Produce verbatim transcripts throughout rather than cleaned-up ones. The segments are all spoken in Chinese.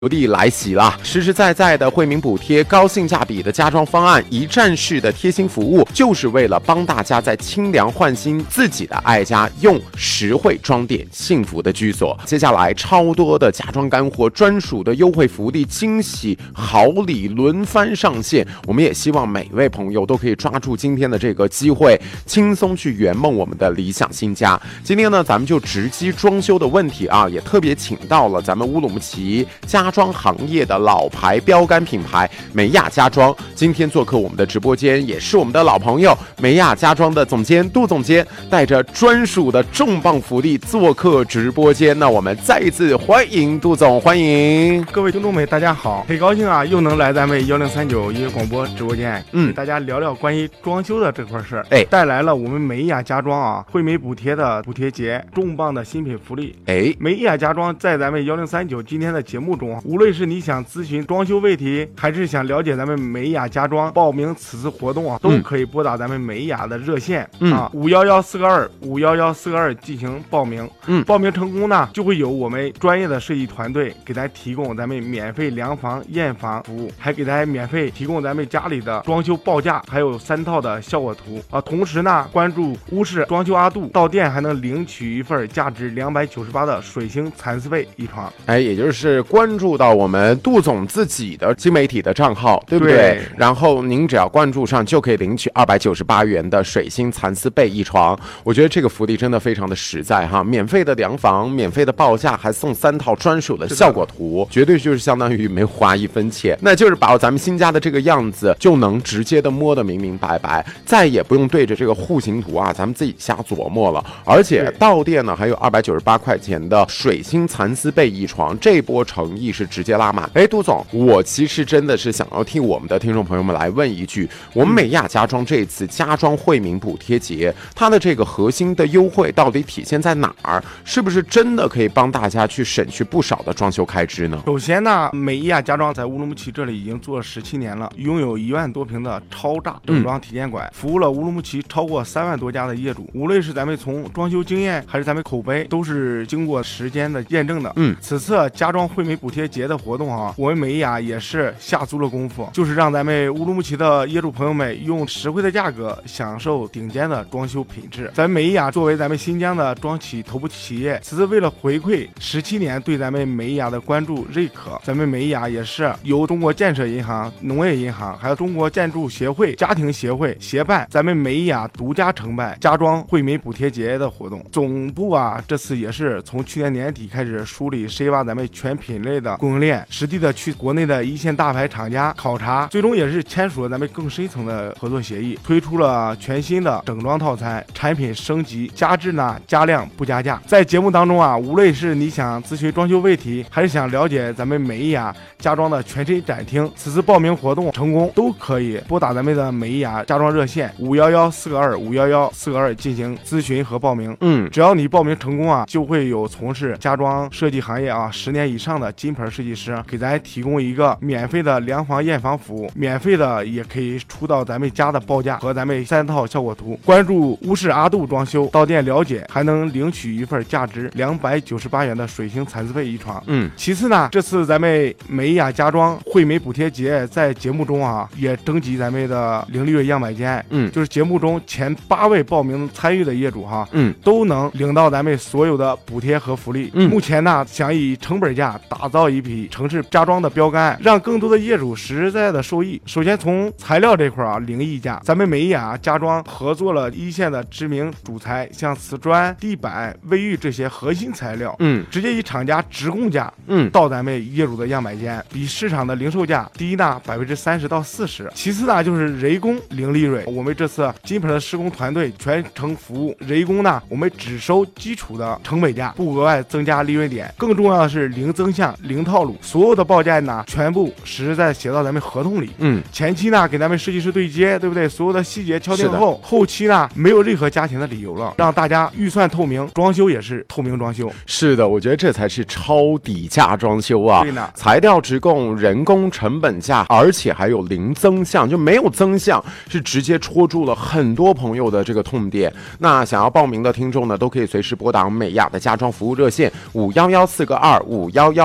福利来袭啦！实实在在的惠民补贴、高性价比的家装方案、一站式的贴心服务，就是为了帮大家在清凉换新自己的爱家，用实惠装点幸福的居所。接下来超多的家装干货、专属的优惠福利、惊喜好礼轮番上线，我们也希望每位朋友都可以抓住今天的这个机会，轻松去圆梦我们的理想新家。今天呢，咱们就直击装修的问题啊，也特别请到了咱们乌鲁木齐家装行业的老牌标杆品牌美亚家装，今天做客我们的直播间，也是我们的老朋友美亚家装的总监杜总监，带着专属的重磅福利做客直播间。那我们再一次欢迎杜总，欢迎各位听众们，大家好，很高兴啊，又能来咱们幺零三九音乐广播直播间，嗯，给大家聊聊关于装修的这块事儿。哎，带来了我们美亚家装啊惠民补贴的补贴节重磅的新品福利。哎，美亚家装在咱们幺零三九今天的节目中，无论是你想咨询装修问题，还是想了解咱们美亚家装报名此次活动啊，都可以拨打咱们美亚的热线、嗯、啊五幺幺四个二五幺幺四个二进行报名。嗯，报名成功呢，就会有我们专业的设计团队给大家提供咱们免费量房验房服务，还给大家免费提供咱们家里的装修报价，还有三套的效果图啊。同时呢，关注乌市装修阿杜，到店还能领取一份价值两百九十八的水星蚕丝被一床。 哎，也就是关注到我们杜总自己的新媒体的账号，对不对？对，然后您只要关注上，就可以领取二百九十八元的水星蚕丝被一床。我觉得这个福利真的非常的实在哈，免费的量房，免费的报价，还送三套专属的效果图，绝对就是相当于没花一分钱，那就是把咱们新家的这个样子就能直接的摸得明明白白，再也不用对着这个户型图啊咱们自己瞎琢磨了。而且到店呢还有二百九十八块钱的水星蚕丝被一床，这波诚意是直接拉满。哎，杜总，我其实真的是想要替我们的听众朋友们来问一句，我们美亚家装这次家装惠民补贴节，它的这个核心的优惠到底体现在哪儿？是不是真的可以帮大家去省去不少的装修开支呢？ 首先呢，美亚家装在乌鲁木齐这里已经做了十七年了，拥有一万多平的超大整装体验馆、嗯，服务了乌鲁木齐超过三万多家的业主。无论是咱们从装修经验还是咱们口碑，都是经过时间的验证的。嗯，此次家装惠民补贴节的活动啊，我们美亚也是下足了功夫，就是让咱们乌鲁木齐的业主朋友们用实惠的价格享受顶尖的装修品质。咱美亚作为咱们新疆的装企头部企业，此次为了回馈十七年对咱们美亚的关注认可，咱们美亚也是由中国建设银行、农业银行还有中国建筑协会、家庭协会协办，咱们美亚独家承办家装惠民补贴节的活动。总部啊，这次也是从去年年底开始梳理深挖咱们全品类的供应链，实地的去国内的一线大牌厂家考察，最终也是签署了咱们更深层的合作协议，推出了全新的整装套餐，产品升级，加质呢加量不加价。在节目当中啊，无论是你想咨询装修问题，还是想了解咱们美亚家装的全身展厅，此次报名活动成功都可以拨打咱们的美亚家装热线五幺幺四个二五幺幺四个二进行咨询和报名。嗯，只要你报名成功啊，就会有从事家装设计行业啊十年以上的金牌设计师给咱提供一个免费的量房验房服务，免费的也可以出到咱们家的报价和咱们三套效果图。关注乌市阿杜装修，到店了解，还能领取一份价值两百九十八元的水星蚕丝被一床。嗯，其次呢，这次咱们美亚家装惠民补贴节在节目中啊也征集咱们的零利润样板间，嗯，就是节目中前八位报名参与的业主哈，嗯，都能领到咱们所有的补贴和福利。嗯，目前呢，想以成本价打造一批城市家装的标杆，让更多的业主实实在在的受益。首先从材料这块啊，零溢价，咱们美亚家装合作了一线的知名主材，像瓷砖、地板、卫浴这些核心材料，嗯，直接以厂家直供价，嗯，到咱们业主的样板间，比市场的零售价低呢百分之三十到四十。其次呢，就是人工零利润，我们这次金牌的施工团队全程服务，人工呢我们只收基础的成本价，不额外增加利润点。更重要的是零增项、零套路，所有的报价呢全部实实在在写到咱们合同里。嗯，前期呢给咱们设计师对接，对不对？所有的细节敲定后，后期呢没有任何加钱的理由了，让大家预算透明，装修也是透明装修。 是的，我觉得这才是超底价装修啊！对呢，材料直供，人工成本价，而且还有零增项，就没有增项，是直接戳住了很多朋友的这个痛点。那想要报名的听众呢，都可以随时拨打美亚的家装服务热线五幺幺四个二五幺幺四个二。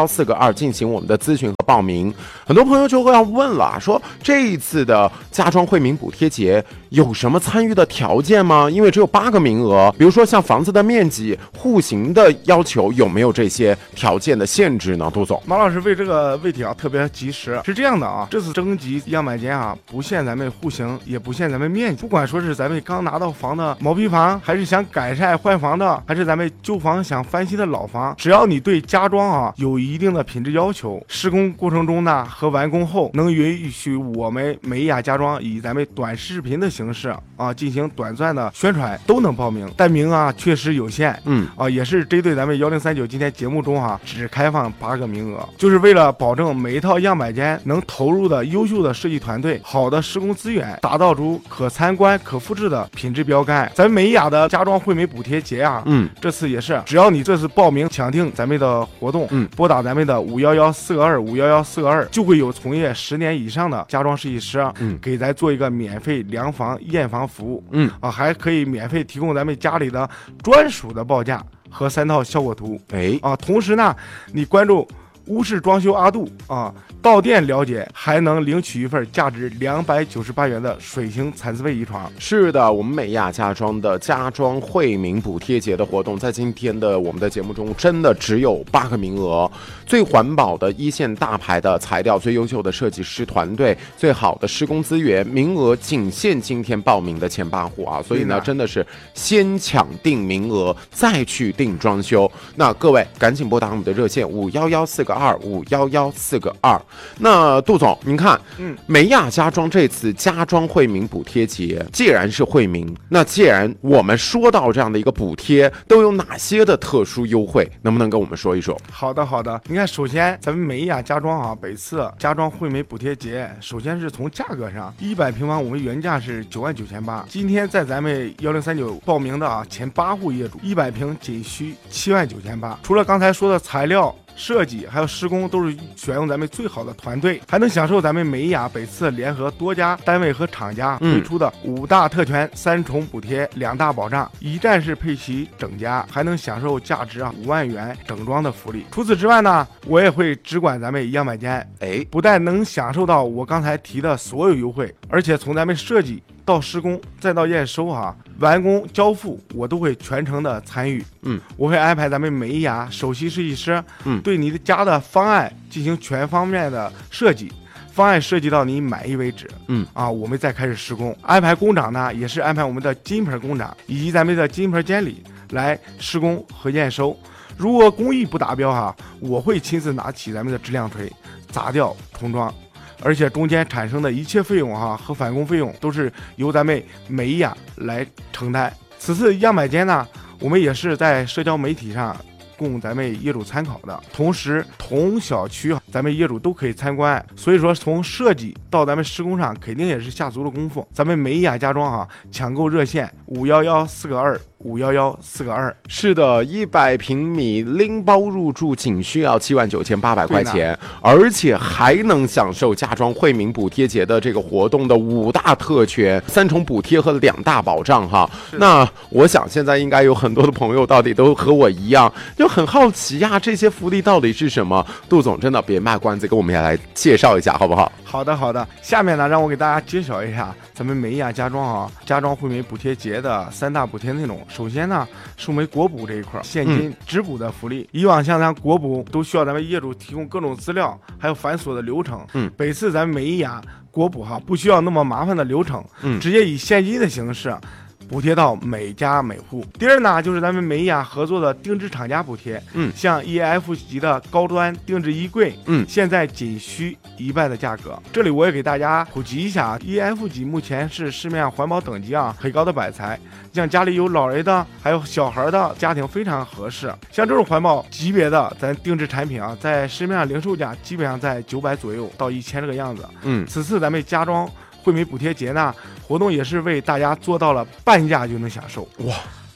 二进行我们的咨询和报名。很多朋友就会要问了，说这一次的家装惠民补贴节有什么参与的条件吗？因为只有八个名额，比如说像房子的面积、户型的要求，有没有这些条件的限制呢？杜总， 马老师为这个问题啊特别及时。是这样的啊，这次征集样板间啊，不限咱们户型，也不限咱们面积，不管说是咱们刚拿到房的毛坯房，还是想改善换房的，还是咱们旧房想翻新的老房，只要你对家装啊有一定的品质要求，施工过程中呢和完工后能允许我们美雅家装以咱们短视频的形式啊进行短暂的宣传，都能报名，但名额啊确实有限。 嗯啊，也是针对咱们幺零三九今天节目中啊只开放八个名额，就是为了保证每一套样板间能投入的优秀的设计团队、好的施工资源，打造出可参观、可复制的品质标杆。咱们美雅的家装惠民补贴节啊， 嗯， 这次也是，只要你这次报名抢订咱们的活动， 嗯， 拨打咱们的五幺幺四个二五幺幺四个二，就会有从业十年以上的家装设计师， 嗯， 给咱做一个免费量房验房服务， 嗯啊，还可以免费提供咱们家里的专属的报价和三套效果图。 哎啊，同时呢，你关注屋式装修阿杜啊，到店了解，还能领取一份价值两百九十八元的水星蚕丝被一床。 是的，我们美雅家装的家装惠民补贴节的活动，在今天的我们的节目中，真的只有八个名额。最环保的一线大牌的材料，最优秀的设计师团队，最好的施工资源，名额仅限今天报名的前八户啊！所以呢，真的是先抢定名额，再去定装修。那各位赶紧拨打我们的热线五幺幺四个二五幺幺四个二。那杜总，您看， 嗯， 美雅家装这次家装惠民补贴节，既然是惠民，那既然我们说到这样的一个补贴，都有哪些的特殊优惠？能不能跟我们说一说？ 好的，好的。你看，首先咱们美雅家装啊，本次家装惠民补贴节，首先是从价格上，一百平方我们原价是九万九千八，今天在咱们幺零三九报名的啊前八户业主，一百平仅需七万九千八。除了刚才说的材料、设计还有施工都是选用咱们最好的团队，还能享受咱们美雅本次联合多家单位和厂家推出的五大特权、三重补贴、两大保障，一站式配齐整家，还能享受价值啊五万元整装的福利。除此之外呢，我也会只管咱们样板间， 哎， 不但能享受到我刚才提的所有优惠，而且从咱们设计到施工再到验收哈、啊，完工交付我都会全程的参与。 嗯， 我会安排咱们美雅首席设计师， 嗯， 对你的家的方案进行全方面的设计，方案设计到你满意为止。 嗯啊，我们再开始施工。安排工长呢，也是安排我们的金盆工长以及咱们的金盆监理来施工和验收。如果工艺不达标哈、啊，我会亲自拿起咱们的质量锤砸掉重装。而且中间产生的一切费用哈、啊、和返工费用都是由咱们美雅来承担。此次样板间呢，我们也是在社交媒体上供咱们业主参考的，同时同小区咱们业主都可以参观，所以说从设计到咱们施工上肯定也是下足了功夫。咱们美雅家装哈抢购热线五幺幺四个二五幺幺四个二。 是的，一百平米拎包入住仅需要七万九千八百块钱，而且还能享受家装惠民补贴节的这个活动的五大特权、三重补贴和两大保障哈。那我想现在应该有很多的朋友到底都和我一样，就很好奇呀、啊，这些福利到底是什么？杜总真的别卖关子，给我们也来介绍一下好不好？ 好的好的，下面呢让我给大家介绍一下咱们美雅家装啊家装惠民补贴节的三大补贴内容。首先呢是我们国补这一块现金直补的福利、嗯、以往像咱国补都需要咱们业主提供各种资料还有繁琐的流程，嗯，本次咱们美雅国补哈不需要那么麻烦的流程，嗯，直接以现金的形式补贴到每家每户。第二呢，就是咱们美雅合作的定制厂家补贴，嗯，像 E F 级的高端定制衣柜，嗯，现在仅需一半的价格。这里我也给大家普及一下 ，E F 级目前是市面上环保等级啊很高的板材，像家里有老人的，还有小孩的家庭非常合适。像这种环保级别的咱定制产品啊，在市面上零售价基本上在九百左右到一千这个样子。嗯，此次咱们家装惠民补贴节呢，活动也是为大家做到了半价就能享受。 哇，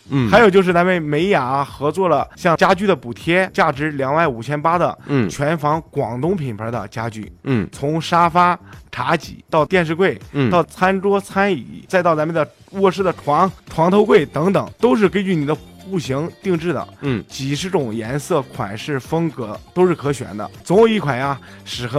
嗯， 还有就是咱们美雅合作了像家具的补贴，价值两万五千八的嗯全房广东品牌的家具， 嗯从沙发、茶几到电视柜， 嗯到餐桌、餐椅，再到咱们的卧室的床、床头柜等等，都是根据你的户型定制的。 嗯， 几十种颜色、款式、风格都是可选的，总有一款呀适合